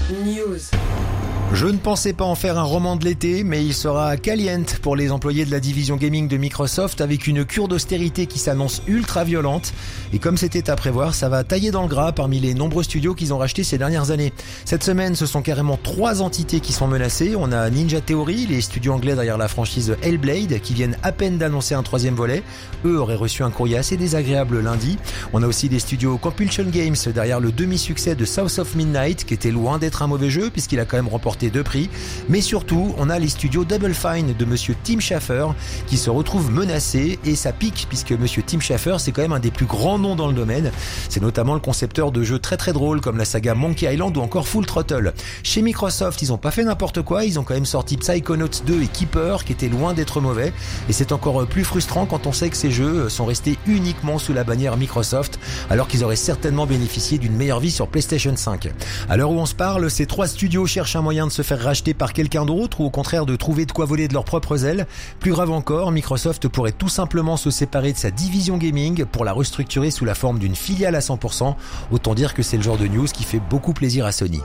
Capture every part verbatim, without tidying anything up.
News. Je ne pensais pas en faire un roman de l'été, mais il sera caliente pour les employés de la division gaming de Microsoft avec une cure d'austérité qui s'annonce ultra violente. Et comme c'était à prévoir, ça va tailler dans le gras parmi les nombreux studios qu'ils ont rachetés ces dernières années. Cette semaine, ce sont carrément trois entités qui sont menacées. On a Ninja Theory, les studios anglais derrière la franchise Hellblade, qui viennent à peine d'annoncer un troisième volet. Eux auraient reçu un courrier assez désagréable lundi. On a aussi des studios Compulsion Games derrière le demi-succès de South of Midnight, qui était loin d'être un mauvais jeu puisqu'il a quand même remporté deux prix, mais surtout on a les studios Double Fine de monsieur Tim Schafer qui se retrouvent menacés, et ça pique puisque monsieur Tim Schafer c'est quand même un des plus grands noms dans le domaine. C'est notamment le concepteur de jeux très très drôles comme la saga Monkey Island ou encore Full Throttle. Chez Microsoft, ils ont pas fait n'importe quoi, ils ont quand même sorti Psychonauts deux et Keeper qui étaient loin d'être mauvais, et c'est encore plus frustrant quand on sait que ces jeux sont restés uniquement sous la bannière Microsoft alors qu'ils auraient certainement bénéficié d'une meilleure vie sur PlayStation cinq. À l'heure où on se parle, ces trois studios cherchent un moyen de se faire racheter par quelqu'un d'autre ou au contraire de trouver de quoi voler de leurs propres ailes. Plus grave encore, Microsoft pourrait tout simplement se séparer de sa division gaming pour la restructurer sous la forme d'une filiale à cent pour cent. Autant dire que c'est le genre de news qui fait beaucoup plaisir à Sony.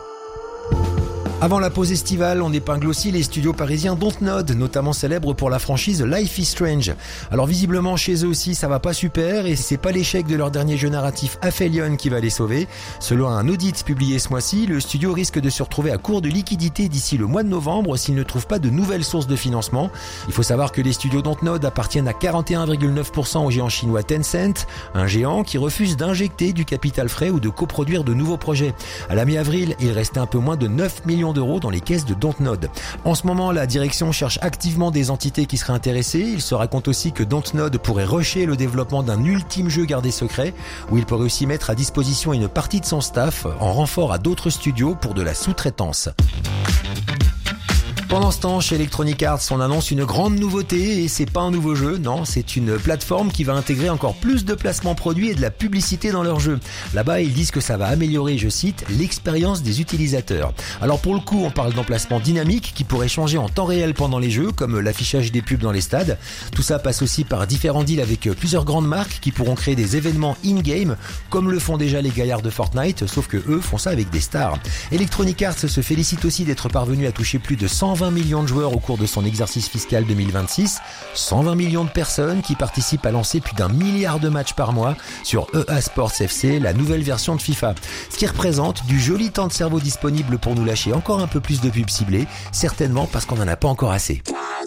Avant la pause estivale, on épingle aussi les studios parisiens Dontnod, notamment célèbres pour la franchise Life is Strange. Alors visiblement chez eux aussi ça va pas super, et c'est pas l'échec de leur dernier jeu narratif Aphelion qui va les sauver. Selon un audit publié ce mois-ci, le studio risque de se retrouver à court de liquidité d'ici le mois de novembre s'il ne trouve pas de nouvelles sources de financement. Il faut savoir que les studios Dontnod appartiennent à quarante et un virgule neuf pour cent au géant chinois Tencent, un géant qui refuse d'injecter du capital frais ou de coproduire de nouveaux projets. À la mi-avril, il restait un peu moins de neuf millions d'euros dans les caisses de Dontnod. En ce moment, la direction cherche activement des entités qui seraient intéressées. Il se raconte aussi que Dontnod pourrait rusher le développement d'un ultime jeu gardé secret, où il pourrait aussi mettre à disposition une partie de son staff en renfort à d'autres studios pour de la sous-traitance. Pendant ce temps, chez Electronic Arts, on annonce une grande nouveauté, et c'est pas un nouveau jeu, non, c'est une plateforme qui va intégrer encore plus de placements produits et de la publicité dans leurs jeux. Là-bas, ils disent que ça va améliorer, je cite, l'expérience des utilisateurs. Alors pour le coup, on parle d'emplacements dynamiques qui pourraient changer en temps réel pendant les jeux, comme l'affichage des pubs dans les stades. Tout ça passe aussi par différents deals avec plusieurs grandes marques qui pourront créer des événements in-game, comme le font déjà les gaillards de Fortnite, sauf que eux font ça avec des stars. Electronic Arts se félicite aussi d'être parvenu à toucher plus de cent vingt millions de joueurs au cours de son exercice fiscal deux mille vingt-six, cent vingt millions de personnes qui participent à lancer plus d'un milliard de matchs par mois sur E A Sports F C, la nouvelle version de FIFA. Ce qui représente du joli temps de cerveau disponible pour nous lâcher encore un peu plus de pubs ciblées, certainement parce qu'on n'en a pas encore assez.